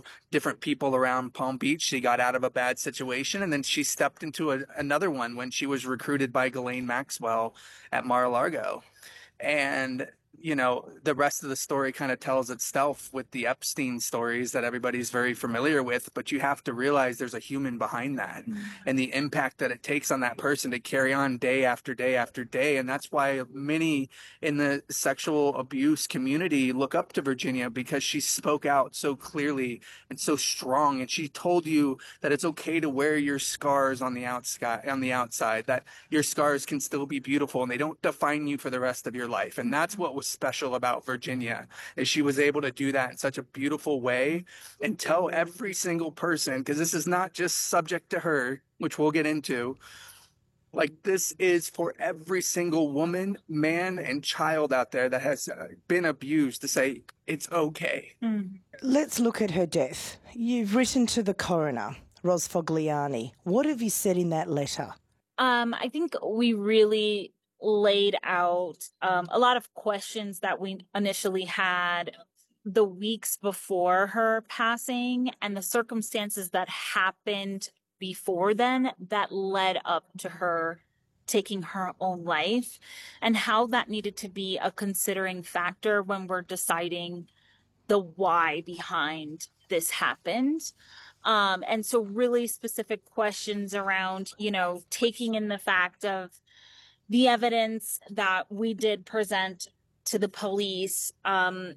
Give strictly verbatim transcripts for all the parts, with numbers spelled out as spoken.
different people around Palm Beach. She got out of a bad situation, and then she stepped into a, another one when she was recruited by Ghislaine Maxwell at Mar-a-Lago. And, you know, the rest of the story kind of tells itself with the Epstein stories that everybody's very familiar with. But you have to realize there's a human behind that mm-hmm. and the impact that it takes on that person to carry on day after day after day. And that's why many in the sexual abuse community look up to Virginia, because she spoke out so clearly and so strong. And she told you that it's okay to wear your scars on the outside, on the outside, that your scars can still be beautiful and they don't define you for the rest of your life. And that's what was special about Virginia, is she was able to do that in such a beautiful way and tell every single person, because this is not just subject to her, which we'll get into, like this is for every single woman, man, and child out there that has been abused, to say it's okay. Mm. Let's look at her death. You've written to the coroner, Ros Fogliani. What have you said in that letter? Um, I think we really laid out um, a lot of questions that we initially had the weeks before her passing and the circumstances that happened before then that led up to her taking her own life, and how that needed to be a considering factor when we're deciding the why behind this happened. Um, and so really specific questions around, you know, taking in the fact of the evidence that we did present to the police, um,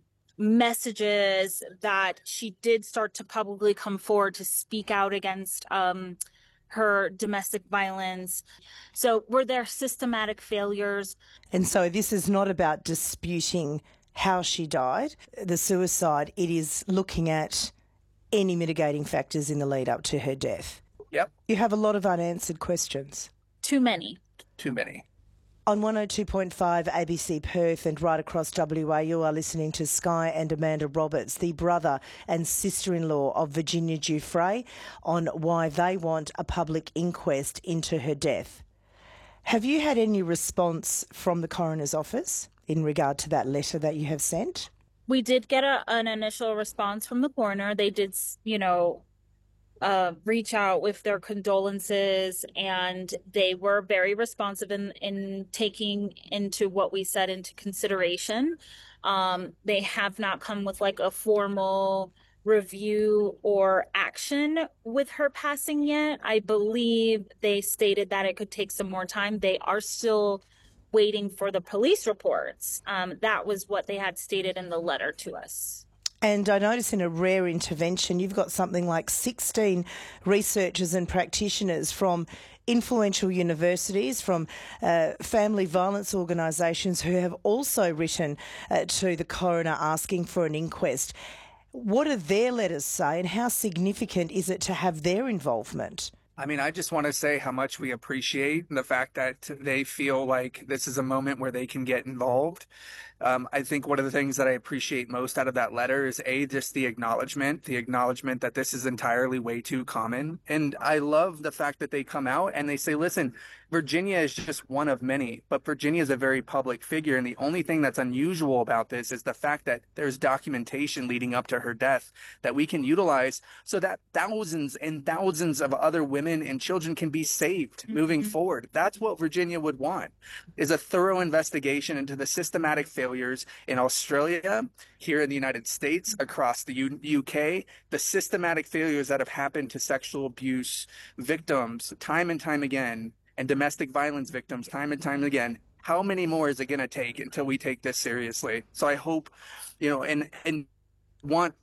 messages that she did start to publicly come forward to speak out against um, her domestic violence. So were there systematic failures? And so this is not about disputing how she died, the suicide. It is looking at any mitigating factors in the lead up to her death. Yep. You have a lot of unanswered questions. Too many. Too many. On one oh two point five A B C Perth and right across W A, you are listening to Sky and Amanda Roberts, the brother and sister-in-law of Virginia Giuffre, on why they want a public inquest into her death. Have you had any response from the coroner's office in regard to that letter that you have sent? We did get a, an initial response from the coroner. They did, you know, Uh, reach out with their condolences, and they were very responsive in, in taking into what we said into consideration. Um, they have not come with like a formal review or action with her passing yet. I believe they stated that it could take some more time. They are still waiting for the police reports. Um, that was what they had stated in the letter to us. And I notice in a rare intervention, you've got something like sixteen researchers and practitioners from influential universities, from uh, family violence organisations, who have also written uh, to the coroner asking for an inquest. What do their letters say, and how significant is it to have their involvement? I mean, I just want to say how much we appreciate the fact that they feel like this is a moment where they can get involved. Um, I think one of the things that I appreciate most out of that letter is, A, just the acknowledgement, the acknowledgement that this is entirely way too common. And I love the fact that they come out and they say, listen, Virginia is just one of many, but Virginia is a very public figure. And the only thing that's unusual about this is the fact that there's documentation leading up to her death that we can utilize so that thousands and thousands of other women and children can be saved mm-hmm. moving forward. That's what Virginia would want, is a thorough investigation into the systematic failures in Australia, here in the United States, across the U- UK, the systematic failures that have happened to sexual abuse victims time and time again, and domestic violence victims time and time again. How many more is it going to take until we take this seriously? So I hope, you know, and and want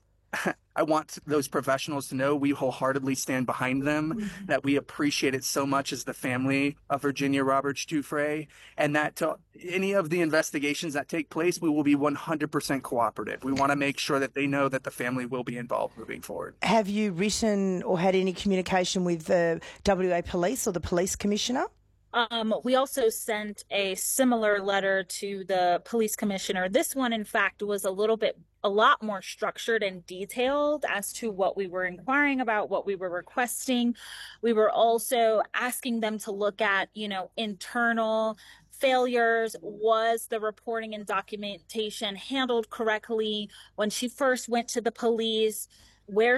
I want those professionals to know we wholeheartedly stand behind them, mm-hmm. that we appreciate it so much as the family of Virginia Roberts Giuffre, and that to any of the investigations that take place, we will be one hundred percent cooperative. We want to make sure that they know that the family will be involved moving forward. Have you written or had any communication with the W A Police or the Police Commissioner? Um, we also sent a similar letter to the police commissioner. This one, in fact, was a little bit, a lot more structured and detailed as to what we were inquiring about, what we were requesting. We were also asking them to look at, you know, internal failures. Was the reporting and documentation handled correctly when she first went to the police? Where